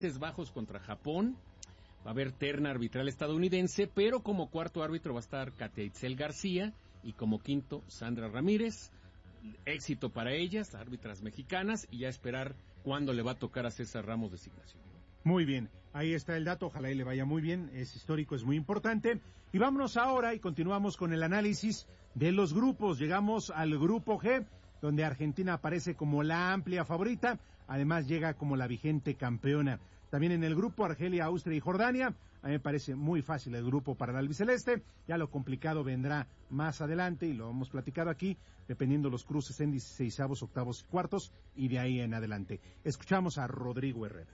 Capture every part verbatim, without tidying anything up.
Bajos contra Japón. Va a haber terna arbitral estadounidense, pero como cuarto árbitro va a estar Katia Itzel García y como quinto Sandra Ramírez. Éxito para ellas, árbitras mexicanas, y ya esperar cuándo le va a tocar a César Ramos designación. Muy bien, ahí está el dato, ojalá y le vaya muy bien, es histórico, es muy importante. Y vámonos ahora y continuamos con el análisis de los grupos. Llegamos al grupo G, donde Argentina aparece como la amplia favorita, además llega como la vigente campeona. También en el grupo Argelia, Austria y Jordania. A mí me parece muy fácil el grupo para el albiceleste. Ya lo complicado vendrá más adelante y lo hemos platicado aquí, dependiendo los cruces en dieciseisavos, octavos y cuartos y de ahí en adelante. Escuchamos a Rodrigo Herrera.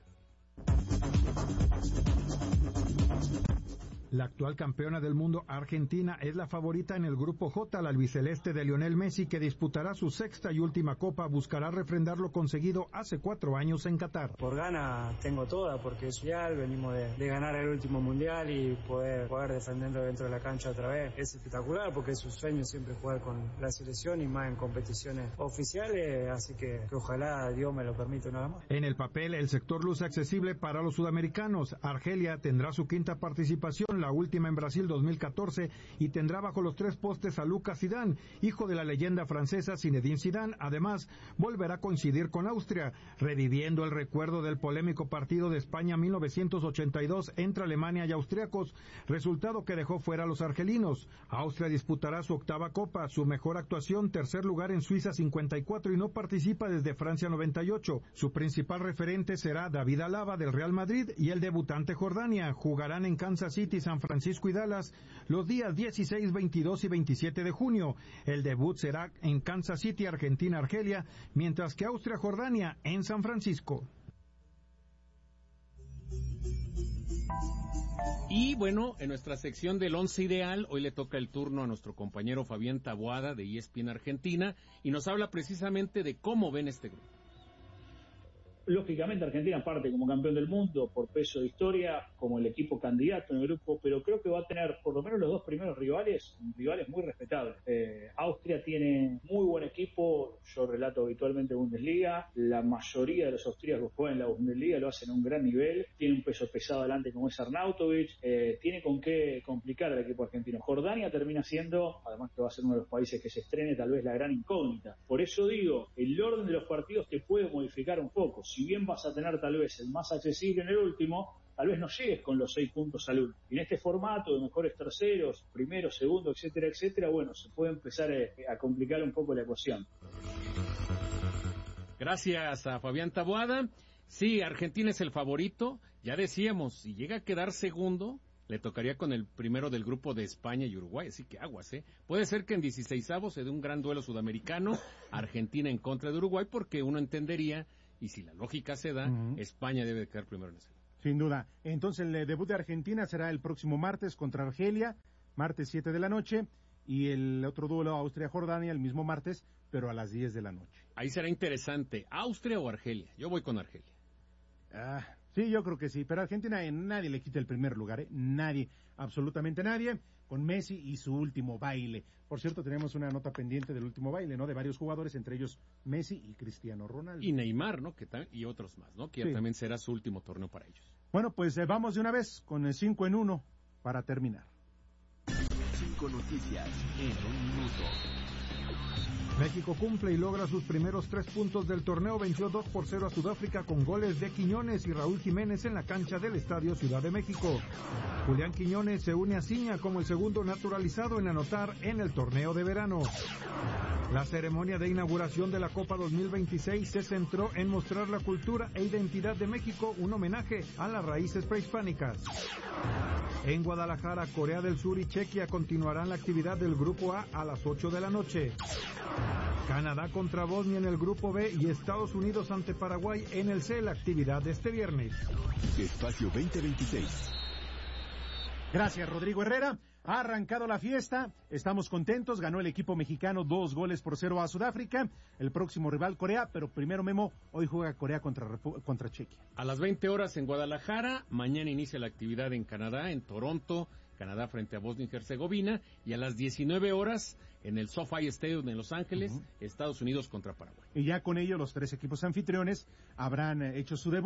La actual campeona del mundo, Argentina, es la favorita en el grupo J. La albiceleste de Lionel Messi, que disputará su sexta y última copa, buscará refrendar lo conseguido hace cuatro años en Qatar. Por gana tengo toda, porque es real, venimos de, de ganar el último mundial y poder, poder defenderlo dentro de la cancha otra vez. Es espectacular porque es un sueño siempre jugar con la selección y más en competiciones oficiales, así que, que ojalá Dios me lo permita nada más. En el papel, el sector luce accesible para los sudamericanos. Argelia tendrá su quinta participación, la última en Brasil dos mil catorce, y tendrá bajo los tres postes a Lucas Zidane, hijo de la leyenda francesa Zinedine Zidane. Además, volverá a coincidir con Austria, reviviendo el recuerdo del polémico partido de España mil novecientos ochenta y dos entre Alemania y austriacos, resultado que dejó fuera a los argelinos. Austria disputará su octava copa, su mejor actuación, tercer lugar en Suiza cincuenta y cuatro, y no participa desde Francia noventa y ocho. Su principal referente será David Alaba del Real Madrid y el debutante Jordania. Jugarán en Kansas City, San Francisco y Dallas los días dieciséis, veintidós y veintisiete de junio. El debut será en Kansas City, Argentina, Argelia, mientras que Austria, Jordania en San Francisco. Y bueno, en nuestra sección del once ideal, hoy le toca el turno a nuestro compañero Fabián Taboada de E S P N Argentina y nos habla precisamente de cómo ven este grupo. Lógicamente Argentina parte como campeón del mundo por peso de historia, como el equipo candidato en el grupo, pero creo que va a tener por lo menos los dos primeros rivales, rivales muy respetables. Eh, Austria tiene muy buen equipo, yo relato habitualmente Bundesliga, la mayoría de los austríacos que juegan en la Bundesliga lo hacen a un gran nivel, tiene un peso pesado adelante como es Arnautovic, eh, tiene con qué complicar al equipo argentino. Jordania termina siendo, además que va a ser uno de los países que se estrene, tal vez la gran incógnita. Por eso digo, el orden de los partidos te puede modificar un poco. Si bien vas a tener tal vez el más accesible en el último, tal vez no llegues con los seis puntos al último. Y en este formato de mejores terceros, primeros, segundos, etcétera, etcétera, bueno, se puede empezar a, a complicar un poco la ecuación. Gracias a Fabián Taboada. Sí, Argentina es el favorito. Ya decíamos, si llega a quedar segundo, le tocaría con el primero del grupo de España y Uruguay, así que aguas, ¿eh? Puede ser que en dieciseisavos se dé un gran duelo sudamericano, Argentina en contra de Uruguay, porque uno entendería, y si la lógica se da, uh-huh. España debe de quedar primero en ese. Sin duda. Entonces el debut de Argentina será el próximo martes contra Argelia, martes siete de la noche, y el otro duelo Austria-Jordania el mismo martes, pero a las diez de la noche. Ahí será interesante, ¿Austria o Argelia? Yo voy con Argelia. Ah, sí, yo creo que sí, pero a Argentina eh, nadie le quita el primer lugar, ¿eh? Nadie, absolutamente nadie, con Messi y su último baile. Por cierto, tenemos una nota pendiente del último baile, ¿no? De varios jugadores, entre ellos Messi y Cristiano Ronaldo. Y Neymar, ¿no? Que tam- y otros más, ¿no? Que sí. También será su último torneo para ellos. Bueno, pues eh, vamos de una vez con el cinco en uno para terminar. Cinco noticias en un minuto. México cumple y logra sus primeros tres puntos del torneo, venció dos por cero a Sudáfrica con goles de Quiñones y Raúl Jiménez en la cancha del Estadio Ciudad de México. Julián Quiñones se une a Ciña como el segundo naturalizado en anotar en el torneo de verano. La ceremonia de inauguración de la Copa dos mil veintiséis se centró en mostrar la cultura e identidad de México, un homenaje a las raíces prehispánicas. En Guadalajara, Corea del Sur y Chequia continuarán la actividad del Grupo A a las ocho de la noche. Canadá contra Bosnia en el Grupo B y Estados Unidos ante Paraguay en el C, la actividad de este viernes. Espacio veinte veintiséis. Gracias, Rodrigo Herrera. Ha arrancado la fiesta, estamos contentos, ganó el equipo mexicano dos goles por cero a Sudáfrica, el próximo rival Corea, pero primero Memo, hoy juega Corea contra, contra Chequia. A las veinte horas en Guadalajara, mañana inicia la actividad en Canadá, en Toronto, Canadá frente a Bosnia y Herzegovina, y a las diecinueve horas en el SoFi Stadium en Los Ángeles, uh-huh. Estados Unidos contra Paraguay. Y ya con ello los tres equipos anfitriones habrán hecho su debut.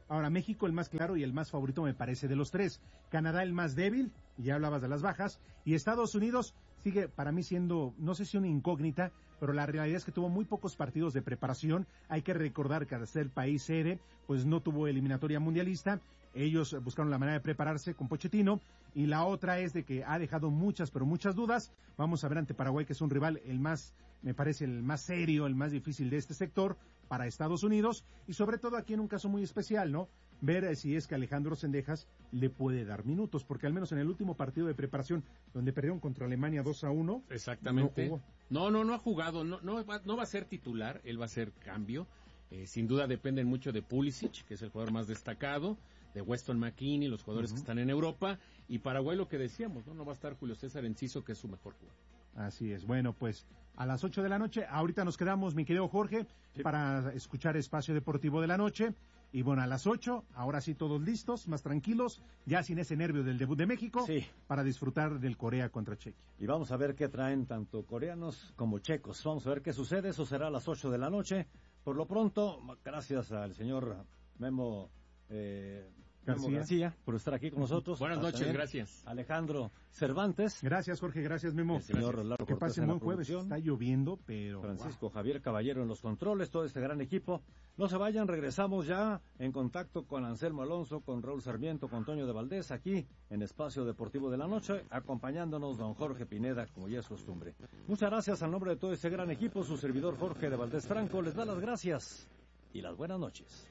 Ahora, México el más claro y el más favorito me parece de los tres. Canadá el más débil, y ya hablabas de las bajas, y Estados Unidos sigue para mí siendo, no sé si una incógnita, pero la realidad es que tuvo muy pocos partidos de preparación. Hay que recordar que al ser país sede, pues no tuvo eliminatoria mundialista. Ellos buscaron la manera de prepararse con Pochettino, y la otra es de que ha dejado muchas, pero muchas dudas. Vamos a ver ante Paraguay, que es un rival el más, me parece el más serio, el más difícil de este sector para Estados Unidos, y sobre todo aquí en un caso muy especial, ¿no? Ver eh, si es que Alejandro Cendejas le puede dar minutos, porque al menos en el último partido de preparación, donde perdieron contra Alemania dos a uno. Exactamente. No, no, no, no ha jugado, no, no, va, no va a ser titular, él va a ser cambio. Eh, sin duda dependen mucho de Pulisic, que es el jugador más destacado, de Weston McKennie, los jugadores uh-huh. que están en Europa, y Paraguay lo que decíamos, ¿no? No va a estar Julio César Enciso, que es su mejor jugador. Así es. Bueno, pues a las ocho de la noche, ahorita nos quedamos, mi querido Jorge, sí. para escuchar Espacio Deportivo de la Noche. Y bueno, a las ocho, ahora sí todos listos, más tranquilos, ya sin ese nervio del debut de México, sí. para disfrutar del Corea contra Chequia. Y vamos a ver qué traen tanto coreanos como checos. Vamos a ver qué sucede, eso será a las ocho de la noche. Por lo pronto, gracias al señor Memo eh, García. García por estar aquí con nosotros. Buenas noches, gracias. Alejandro Cervantes. Gracias, Jorge, gracias, Memo. El señor Lalo que pase buen jueves, está lloviendo, pero... Francisco wow. Javier Caballero en los controles, todo este gran equipo. No se vayan, regresamos ya en contacto con Anselmo Alonso, con Raúl Sarmiento, con Toño de Valdés, aquí en Espacio Deportivo de la Noche, acompañándonos don Jorge Pineda, como ya es costumbre. Muchas gracias al nombre de todo este gran equipo, su servidor Jorge de Valdés Franco, les da las gracias y las buenas noches.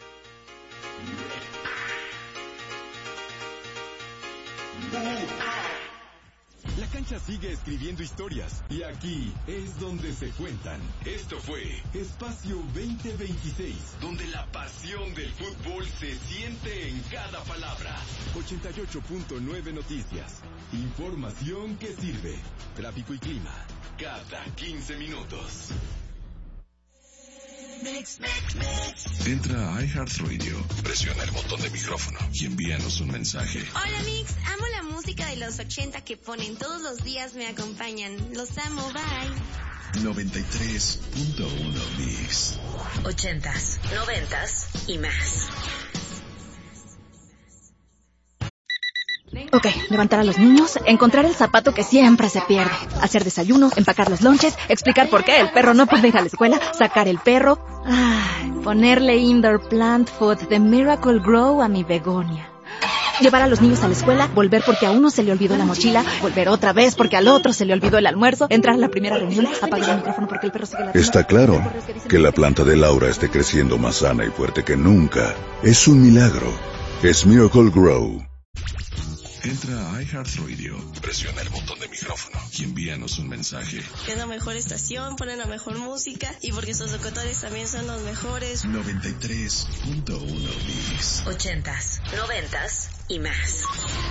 La cancha sigue escribiendo historias y aquí es donde se cuentan. Esto fue Espacio veinte veintiséis, donde la pasión del fútbol se siente en cada palabra. ochenta y ocho punto nueve Noticias. Información que sirve. Tráfico y clima cada quince minutos. Mix, mix, mix. Entra a iHeartRadio, presiona el botón de micrófono y envíanos un mensaje. Hola Mix, amo la música de los ochenta que ponen todos los días, me acompañan. Los amo, bye. noventa y tres punto uno Mix. Ochentas, noventas y más. Ok, levantar a los niños, encontrar el zapato que siempre se pierde, hacer desayuno, empacar los lonches, explicar por qué el perro no puede ir a la escuela, sacar el perro, ay, ponerle indoor plant food de Miracle Grow a mi begonia. Llevar a los niños a la escuela, volver porque a uno se le olvidó la mochila, volver otra vez porque al otro se le olvidó el almuerzo, entrar a la primera reunión, apagar el micrófono porque el perro sigue la... Está claro que la planta de Laura esté creciendo más sana y fuerte que nunca. Es un milagro. Es Miracle Grow. Entra a iHeartRadio, presiona el botón de micrófono y envíanos un mensaje. Es la mejor estación, ponen la mejor música y porque sus locutores también son los mejores. noventa y tres punto uno Mix. Ochentas, noventas y más.